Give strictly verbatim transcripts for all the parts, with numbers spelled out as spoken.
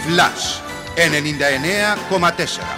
Flash ενενήντα εννέα κόμμα τέσσερα.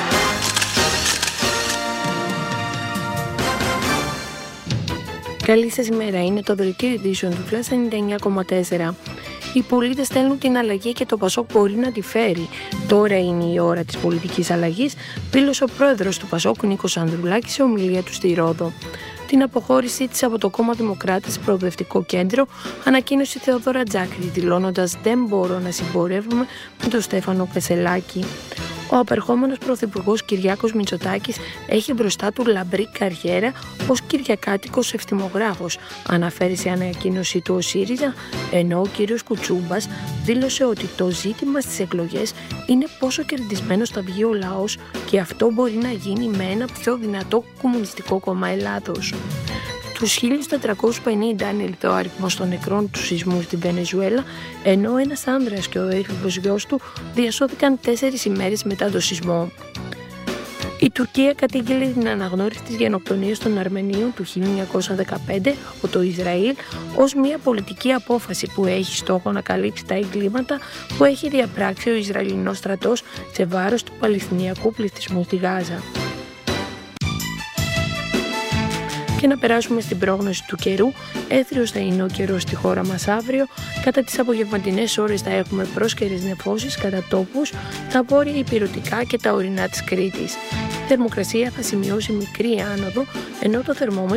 Καλή σας ημέρα, είναι το δελτίο ειδήσεων του Flash ενενήντα εννέα κόμμα τέσσερα. Οι πολίτες θέλουν την αλλαγή και το Πασόκ μπορεί να τη φέρει. Τώρα είναι η ώρα της πολιτικής αλλαγής, δήλωσε ο πρόεδρος του Πασόκ Νίκος Ανδρουλάκης σε ομιλία του στη Ρόδο. Την αποχώρησή της από το κόμμα Δημοκράτες Προοδευτικό Κέντρο ανακοίνωσε η Θεοδόρα Τζάκρη, δηλώνοντας «Δεν μπορώ να συμπορεύομαι με τον Στέφανο Κασελάκη». Ο απερχόμενος πρωθυπουργός Κυριάκος Μητσοτάκης έχει μπροστά του λαμπρή καριέρα ως κυριακάτικος ευθυμογράφος, αναφέρει σε ανακοίνωσή του ο ΣΥΡΙΖΑ, ενώ ο κύριος Κουτσούμπας δήλωσε ότι το ζήτημα στις εκλογές είναι πόσο κερδισμένος θα βγει ο λαός και αυτό μπορεί να γίνει με ένα πιο δυνατό κομμουνιστικό κόμμα Ελλάδος. Τους χίλια τετρακόσιους πενήντα ανήλθε ο αριθμός των νεκρών του σεισμού στη Βενεζουέλα, ενώ ένας άνδρας και ο έφηβος γιος του διασώθηκαν τέσσερις ημέρες μετά το σεισμό. Η Τουρκία κατήγγειλε την αναγνώριση της γενοκτονίας των Αρμενίων του χίλια εννιακόσια δεκαπέντε από το Ισραήλ ως μια πολιτική απόφαση που έχει στόχο να καλύψει τα εγκλήματα που έχει διαπράξει ο Ισραηλινός στρατός σε βάρος του Παλαιστινιακού πληθυσμού στη Γάζα. Και να περάσουμε στην πρόγνωση του καιρού. Έθριος θα είναι ο καιρός στη χώρα μας αύριο. Κατά τις απογευματινές ώρες θα έχουμε πρόσκαιρες νεφώσεις κατά τόπους στα βόρεια ηπειρωτικά και τα ορεινά της Κρήτης. Η θερμοκρασία θα σημειώσει μικρή άνοδο, ενώ το θερμόμετρο